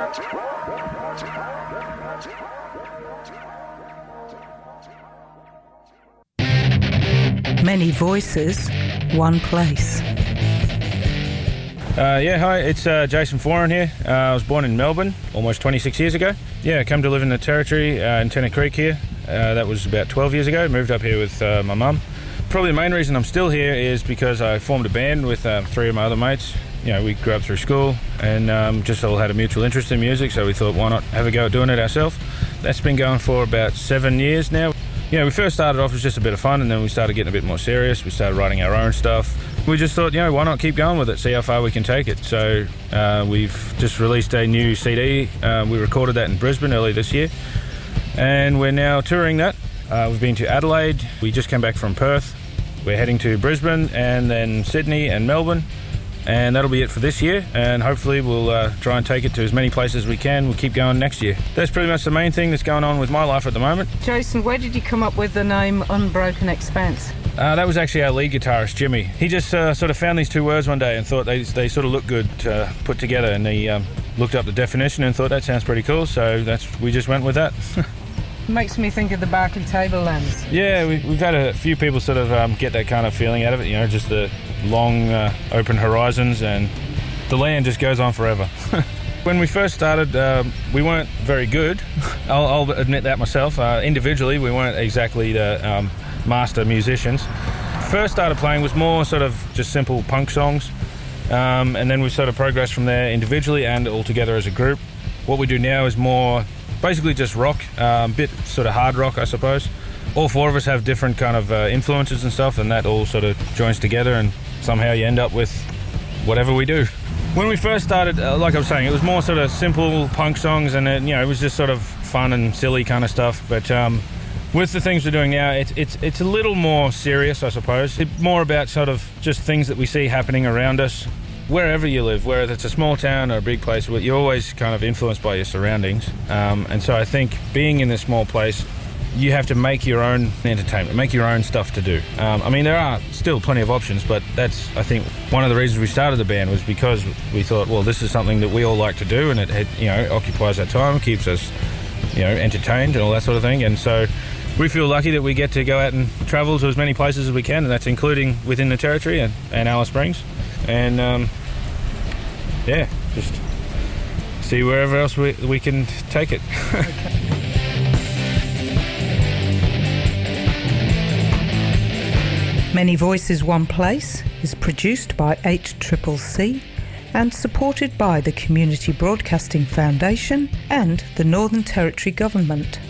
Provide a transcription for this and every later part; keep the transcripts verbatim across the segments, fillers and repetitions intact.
Many voices, one place. Uh, yeah, hi, it's uh, Jason Foran here. Uh, I was born in Melbourne almost twenty-six years ago. Yeah, I came to live in the Territory uh, in Tennant Creek here. Uh, that was about twelve years ago. Moved up here with uh, my mum. Probably the main reason I'm still here is because I formed a band with uh, three of my other mates. You know, we grew up through school and um, just all had a mutual interest in music, so we thought, why not have a go at doing it ourselves? That's been going for about seven years now. You know, we first started off as just a bit of fun, and then we started getting a bit more serious. We started writing our own stuff. We just thought, you know, why not keep going with it, see how far we can take it. So uh, we've just released a new C D. Uh, we recorded that in Brisbane early this year, and we're now touring that. Uh, we've been to Adelaide. We just came back from Perth. We're heading to Brisbane and then Sydney and Melbourne. And that'll be it for this year, and hopefully we'll uh, try and take it to as many places as we can. We'll keep going next year. That's pretty much the main thing that's going on with my life at the moment. Jason, where did you come up with the name Unbroken Expanse? Uh, that was actually our lead guitarist, Jimmy. He just uh, sort of found these two words one day and thought they they sort of looked good uh, put together, and he um, looked up the definition and thought that sounds pretty cool, so that's we just went with that. Makes me think of the Barclay Tablelands. Yeah, we, we've had a few people sort of um, get that kind of feeling out of it, you know, just the long uh, open horizons, and the land just goes on forever. When we first started, um, we weren't very good. I'll, I'll admit that myself. Uh, individually, we weren't exactly the um, master musicians. First started playing was more sort of just simple punk songs, um, and then we sort of progressed from there individually and all together as a group. What we do now is more basically just rock, a um, bit sort of hard rock, I suppose. All four of us have different kind of uh, influences and stuff, and that all sort of joins together, and somehow you end up with whatever we do. When we first started, uh, like I was saying, it was more sort of simple punk songs, and it, you know, it was just sort of fun and silly kind of stuff. But um, with the things we're doing now, it's it's it's a little more serious, I suppose. It's more about sort of just things that we see happening around us. Wherever you live, whether it's a small town or a big place, you're always kind of influenced by your surroundings. Um, and so I think being in this small place, you have to make your own entertainment, make your own stuff to do. Um, I mean, there are still plenty of options, but that's, I think, one of the reasons we started the band was because we thought, well, this is something that we all like to do, and it, it you know, occupies our time, keeps us, you know, entertained and all that sort of thing. And so we feel lucky that we get to go out and travel to as many places as we can, and that's including within the Territory and, and Alice Springs. And um, yeah, just see wherever else we, we can take it. Many Voices, One Place is produced by H C C C and supported by the Community Broadcasting Foundation and the Northern Territory Government.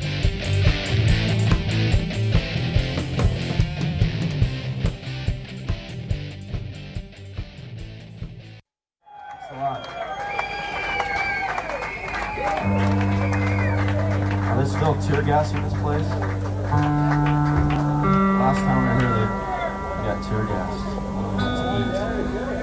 Are they still tear gassing this place? Last time we were here, they got tear gassed when we went to eat.